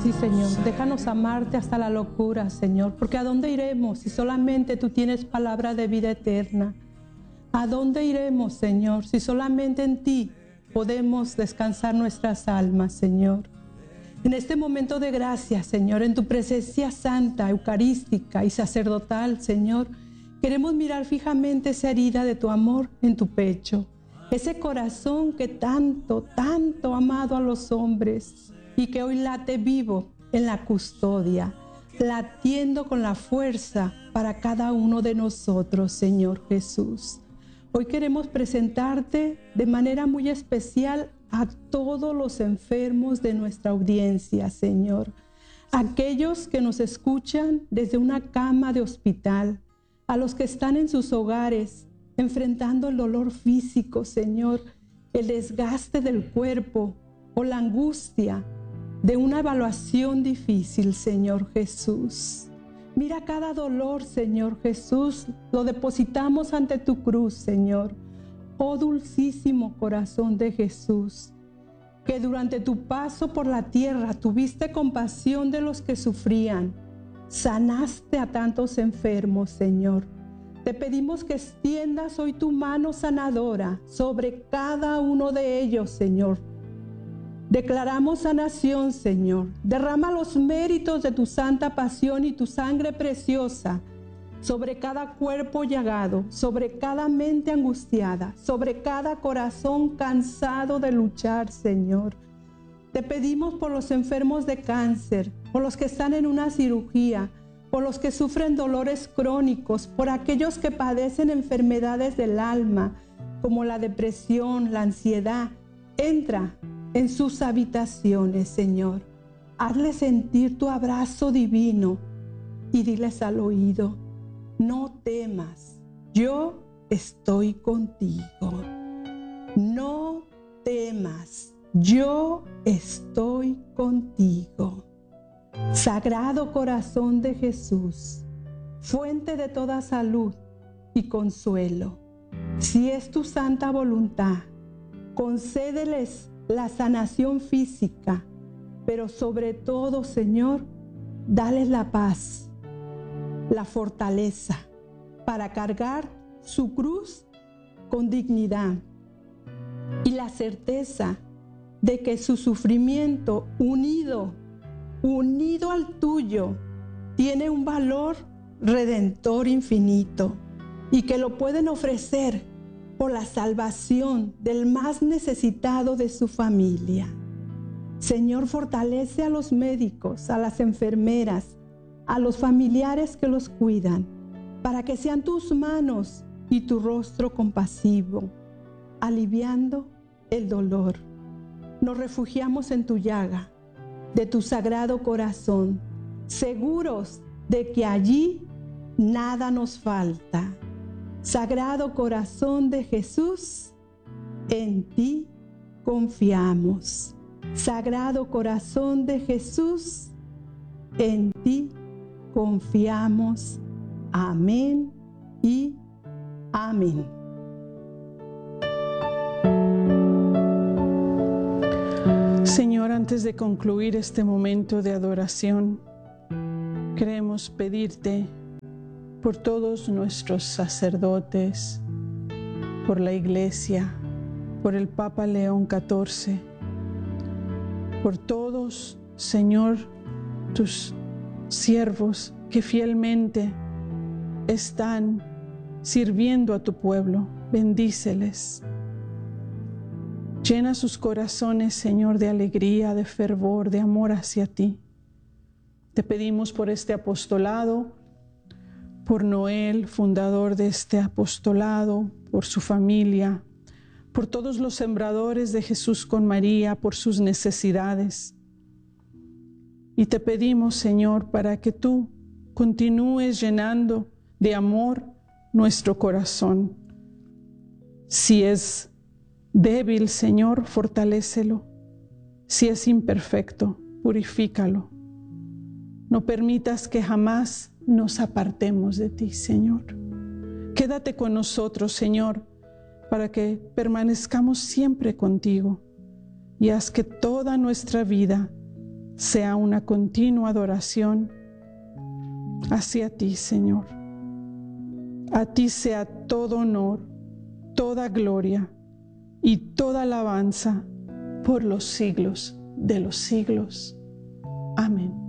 Sí, Señor, déjanos amarte hasta la locura, Señor, porque ¿a dónde iremos si solamente tú tienes palabra de vida eterna? ¿A dónde iremos, Señor, si solamente en ti podemos descansar nuestras almas, Señor? En este momento de gracia, Señor, en tu presencia santa, eucarística y sacerdotal, Señor, queremos mirar fijamente esa herida de tu amor en tu pecho, ese corazón que tanto, tanto ha amado a los hombres y que hoy late vivo en la custodia, latiendo con la fuerza para cada uno de nosotros, Señor Jesús. Hoy queremos presentarte de manera muy especial a todos los enfermos de nuestra audiencia, Señor. Aquellos que nos escuchan desde una cama de hospital, a los que están en sus hogares, enfrentando el dolor físico, Señor, el desgaste del cuerpo o la angustia de una evaluación difícil, Señor Jesús. Mira cada dolor, Señor Jesús, lo depositamos ante tu cruz, Señor. Oh dulcísimo corazón de Jesús, que durante tu paso por la tierra tuviste compasión de los que sufrían, sanaste a tantos enfermos, Señor. Te pedimos que extiendas hoy tu mano sanadora sobre cada uno de ellos, Señor. Declaramos sanación, Señor. Derrama los méritos de tu santa pasión y tu sangre preciosa sobre cada cuerpo llagado, sobre cada mente angustiada, sobre cada corazón cansado de luchar, Señor. Te pedimos por los enfermos de cáncer, por los que están en una cirugía, por los que sufren dolores crónicos, por aquellos que padecen enfermedades del alma, como la depresión, la ansiedad. Entra en sus habitaciones, Señor. Hazles sentir tu abrazo divino y diles al oído: no temas, yo estoy contigo. No temas, yo estoy contigo. Sagrado corazón de Jesús, fuente de toda salud y consuelo, si es tu santa voluntad, concédeles la sanación física, pero sobre todo, Señor, dales la paz, la fortaleza para cargar su cruz con dignidad y la certeza de que su sufrimiento unido al tuyo tiene un valor redentor infinito y que lo pueden ofrecer por la salvación del más necesitado de su familia. Señor, fortalece a los médicos, a las enfermeras, a los familiares que los cuidan, para que sean tus manos y tu rostro compasivo, aliviando el dolor. Nos refugiamos en tu llaga, de tu sagrado corazón, seguros de que allí nada nos falta. Sagrado corazón de Jesús, en ti confiamos. Sagrado corazón de Jesús, en ti confiamos. Amén y amén. Señor, antes de concluir este momento de adoración, queremos pedirte por todos nuestros sacerdotes, por la Iglesia, por el Papa León XIV, por todos, Señor, tus siervos que fielmente están sirviendo a tu pueblo. Bendíceles. Llena sus corazones, Señor, de alegría, de fervor, de amor hacia ti. Te pedimos por este apostolado, por Noel, fundador de este apostolado, por su familia, por todos los sembradores de Jesús con María, por sus necesidades. Y te pedimos, Señor, para que tú continúes llenando de amor nuestro corazón. Si es débil, Señor, fortalécelo. Si es imperfecto, purifícalo. No permitas que jamás nos apartemos de ti, Señor. Quédate con nosotros, Señor, para que permanezcamos siempre contigo y haz que toda nuestra vida sea una continua adoración hacia ti, Señor. A ti sea todo honor, toda gloria y toda alabanza por los siglos de los siglos. Amén.